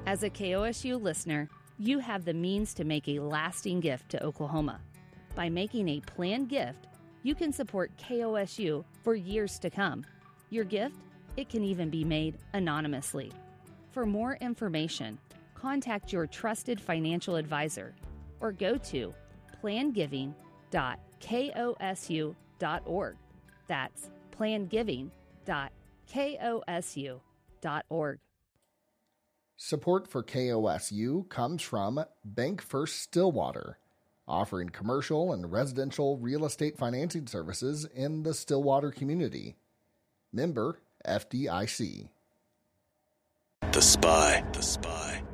As a KOSU listener, you have the means to make a lasting gift to Oklahoma. By making a planned gift, you can support KOSU for years to come. Your gift, it can even be made anonymously. For more information, contact your trusted financial advisor or go to plangiving.kosu.org. That's plangiving.kosu.org. Support for KOSU comes from Bank First Stillwater, offering commercial and residential real estate financing services in the Stillwater community. Member FDIC. The Spy.